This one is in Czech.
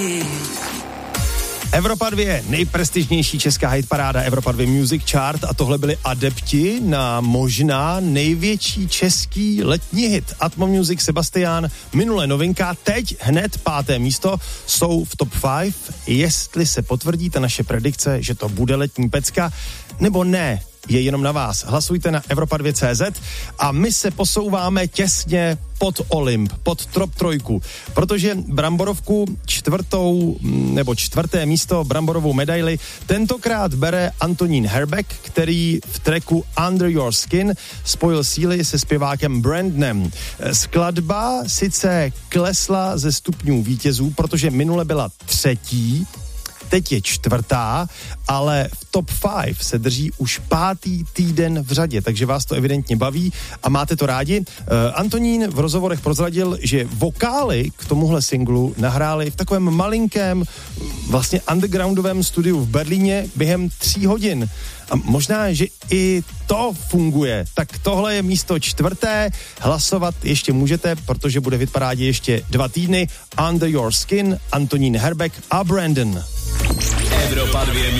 Evropa 2, nejprestižnější česká hitparáda Evropa 2 Music Chart a tohle byli adepti na možná největší český letní hit. Atmo Music, Sebastian, minule novinka, teď hned 5. místo, jsou v top 5. Jestli se potvrdí ta naše predikce, že to bude letní pecka, nebo ne, je jenom na vás. Hlasujte na Evropa2.cz a my se posouváme těsně pod Olymp, pod top 3, protože bramborovku čtvrté místo, bramborovou medaili, tentokrát bere Antonín Herbeck, který v tracku Under Your Skin spojil síly se zpěvákem Brandonem. Skladba sice klesla ze stupňů vítězů, protože minule byla 3., teď je 4., ale v top 5 se drží už 5. týden v řadě, takže vás to evidentně baví a máte to rádi. Antonín v rozhovorech prozradil, že vokály k tomuhle singlu nahráli v takovém malinkém, vlastně undergroundovém studiu v Berlíně během 3 hodin. A možná, že i to funguje. Tak tohle je místo 4. Hlasovat ještě můžete, protože bude v hitparádě ještě 2 týdny. Under Your Skin, Antonín Herbeck a Brandon. Evropa 2